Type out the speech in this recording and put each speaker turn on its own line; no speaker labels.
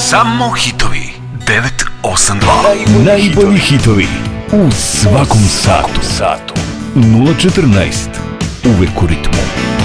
Само хитови. 982.
Najbolji hitovi u svakom satu. 014. Uvek u ritmu.